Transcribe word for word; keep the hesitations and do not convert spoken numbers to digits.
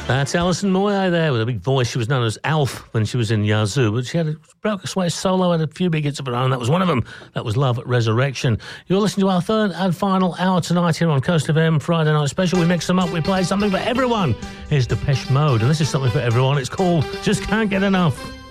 That's Alison Moyet there with a big voice. She was known as Alf when she was in Yazoo, but she had a broke a sweat solo, had a few big hits of her own. That was one of them. That was Love at Resurrection. You're listening to our third and final hour tonight here on Coast F M Friday Night Special. We mix them up. We play something for everyone. Here's Depeche Mode, and this is something for everyone. It's called Just Can't Get Enough.